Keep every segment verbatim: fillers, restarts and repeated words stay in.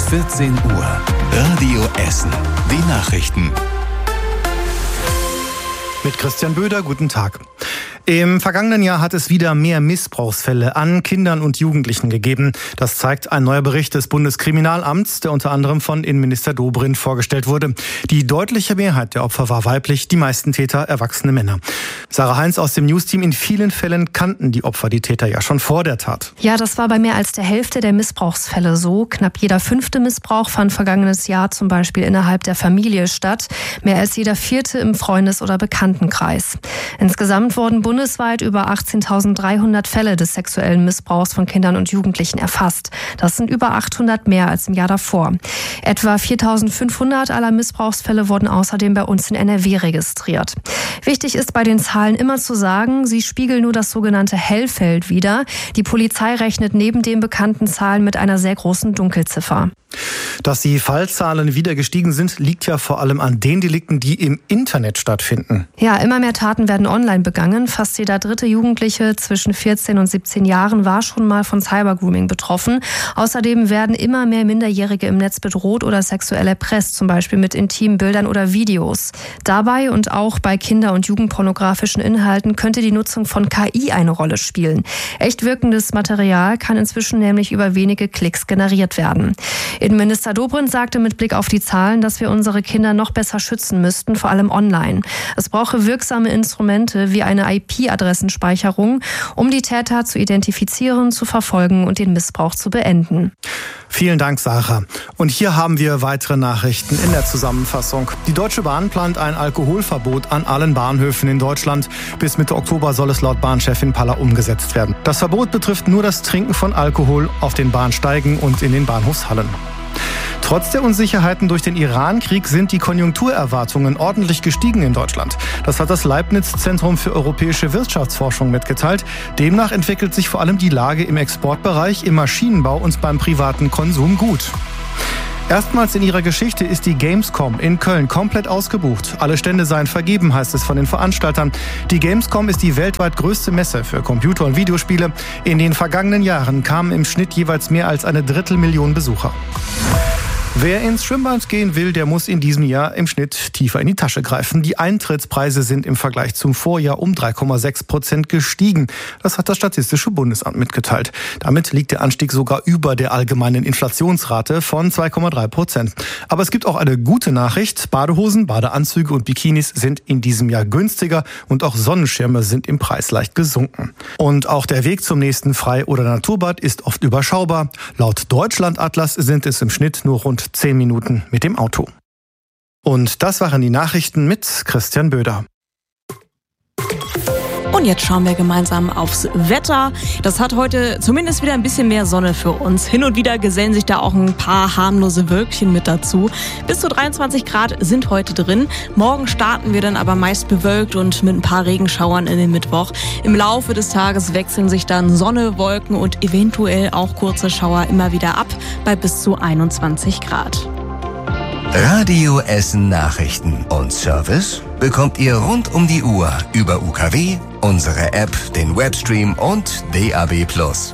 vierzehn Uhr. Radio Essen. Die Nachrichten. Mit Christian Böder, guten Tag. Im vergangenen Jahr hat es wieder mehr Missbrauchsfälle an Kindern und Jugendlichen gegeben. Das zeigt ein neuer Bericht des Bundeskriminalamts, der unter anderem von Innenminister Dobrindt vorgestellt wurde. Die deutliche Mehrheit der Opfer war weiblich, die meisten Täter erwachsene Männer. Sarah Heinz aus dem News-Team: In vielen Fällen kannten die Opfer die Täter ja schon vor der Tat. Ja, das war bei mehr als der Hälfte der Missbrauchsfälle so. Knapp jeder fünfte Missbrauch fand vergangenes Jahr zum Beispiel innerhalb der Familie statt. Mehr als jeder vierte im Freundes- oder Bekanntenkreis. Insgesamt wurden bundesweit über achtzehntausenddreihundert Fälle des sexuellen Missbrauchs von Kindern und Jugendlichen erfasst. Das sind über achthundert mehr als im Jahr davor. Etwa viertausendfünfhundert aller Missbrauchsfälle wurden außerdem bei uns in N R W registriert. Wichtig ist bei den Zahlen immer zu sagen, sie spiegeln nur das sogenannte Hellfeld wider. Die Polizei rechnet neben den bekannten Zahlen mit einer sehr großen Dunkelziffer. Dass die Fallzahlen wieder gestiegen sind, liegt ja vor allem an den Delikten, die im Internet stattfinden. Ja, immer mehr Taten werden online begangen. Fast jeder dritte Jugendliche zwischen vierzehn und siebzehn Jahren war schon mal von Cybergrooming betroffen. Außerdem werden immer mehr Minderjährige im Netz bedroht oder sexuell erpresst, zum Beispiel mit intimen Bildern oder Videos. Dabei und auch bei Kinder- und Jugendpornografischen Inhalten könnte die Nutzung von K I eine Rolle spielen. Echt wirkendes Material kann inzwischen nämlich über wenige Klicks generiert werden. Innenminister Dobrindt sagte mit Blick auf die Zahlen, dass wir unsere Kinder noch besser schützen müssten, vor allem online. Es brauche wirksame Instrumente wie eine I P-Adressenspeicherung, um die Täter zu identifizieren, zu verfolgen und den Missbrauch zu beenden. Vielen Dank, Sarah. Und hier haben wir weitere Nachrichten in der Zusammenfassung. Die Deutsche Bahn plant ein Alkoholverbot an allen Bahnhöfen in Deutschland. Bis Mitte Oktober soll es laut Bahnchefin Paller umgesetzt werden. Das Verbot betrifft nur das Trinken von Alkohol auf den Bahnsteigen und in den Bahnhofshallen. Trotz der Unsicherheiten durch den Iran-Krieg sind die Konjunkturerwartungen ordentlich gestiegen in Deutschland. Das hat das Leibniz-Zentrum für europäische Wirtschaftsforschung mitgeteilt. Demnach entwickelt sich vor allem die Lage im Exportbereich, im Maschinenbau und beim privaten Konsum gut. Erstmals in ihrer Geschichte ist die Gamescom in Köln komplett ausgebucht. Alle Stände seien vergeben, heißt es von den Veranstaltern. Die Gamescom ist die weltweit größte Messe für Computer- und Videospiele. In den vergangenen Jahren kamen im Schnitt jeweils mehr als eine Drittelmillion Besucher. Wer ins Schwimmbad gehen will, der muss in diesem Jahr im Schnitt tiefer in die Tasche greifen. Die Eintrittspreise sind im Vergleich zum Vorjahr um drei Komma sechs Prozent gestiegen. Das hat das Statistische Bundesamt mitgeteilt. Damit liegt der Anstieg sogar über der allgemeinen Inflationsrate von zwei Komma drei Prozent. Aber es gibt auch eine gute Nachricht. Badehosen, Badeanzüge und Bikinis sind in diesem Jahr günstiger und auch Sonnenschirme sind im Preis leicht gesunken. Und auch der Weg zum nächsten Frei- oder Naturbad ist oft überschaubar. Laut Deutschlandatlas sind es im Schnitt nur rund zehn Minuten mit dem Auto. Und das waren die Nachrichten mit Christian Böder. Und jetzt schauen wir gemeinsam aufs Wetter. Das hat heute zumindest wieder ein bisschen mehr Sonne für uns. Hin und wieder gesellen sich da auch ein paar harmlose Wölkchen mit dazu. Bis zu dreiundzwanzig Grad sind heute drin. Morgen starten wir dann aber meist bewölkt und mit ein paar Regenschauern in den Mittwoch. Im Laufe des Tages wechseln sich dann Sonne, Wolken und eventuell auch kurze Schauer immer wieder ab bei bis zu einundzwanzig Grad. Radio Essen Nachrichten und Service bekommt ihr rund um die Uhr über U K W, unsere App, den Webstream und D A B plus.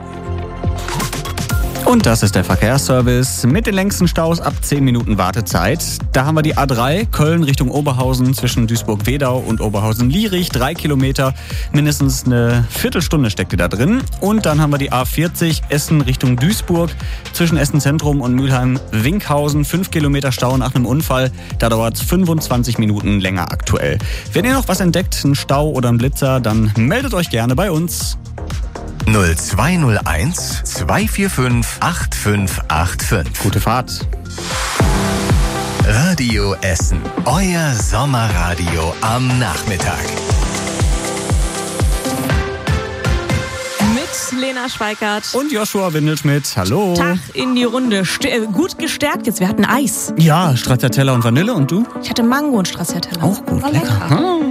Und das ist der Verkehrsservice mit den längsten Staus ab zehn Minuten Wartezeit. Da haben wir die A drei, Köln Richtung Oberhausen zwischen Duisburg-Wedau und Oberhausen-Lierich. Drei Kilometer, mindestens eine Viertelstunde steckt da drin. Und dann haben wir die A vierzig, Essen Richtung Duisburg zwischen Essen-Zentrum und Mülheim-Winkhausen. Fünf Kilometer Stau nach einem Unfall. Da dauert es fünfundzwanzig Minuten länger aktuell. Wenn ihr noch was entdeckt, einen Stau oder einen Blitzer, dann meldet euch gerne bei uns. null zwei null eins zwei vier fünf acht fünf acht fünf. Gute Fahrt. Radio Essen, euer Sommerradio am Nachmittag. Mit Lena Schweikart und Joshua Windelschmidt. Hallo. Tag in die Runde. St- äh, gut gestärkt jetzt. Wir hatten Eis. Ja, Stracciatella und Vanille. Und du? Ich hatte Mango und Stracciatella. Auch gut, War lecker. lecker. Hm.